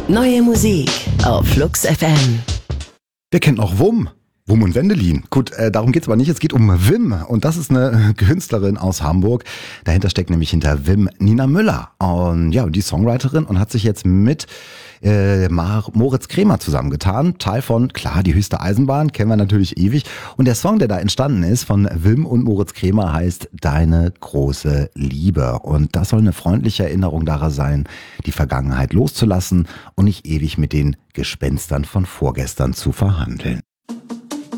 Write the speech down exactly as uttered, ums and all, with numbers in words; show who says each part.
Speaker 1: Neue Musik auf Flux F M.
Speaker 2: Wer kennt noch Wum? Wum und Wendelin. Gut, äh, darum geht's aber nicht. Es geht um Wim. Und das ist eine Künstlerin aus Hamburg. Dahinter steckt nämlich hinter Wim Nina Müller. Und ja, die Songwriterin und hat sich jetzt mit äh, Mar- Moritz Kremer zusammengetan. Teil von, klar, die höchste Eisenbahn, kennen wir natürlich ewig. Und der Song, der da entstanden ist von Wim und Moritz Kremer, heißt Deine große Liebe. Und das soll eine freundliche Erinnerung daran sein, die Vergangenheit loszulassen und nicht ewig mit den Gespenstern von vorgestern zu verhandeln.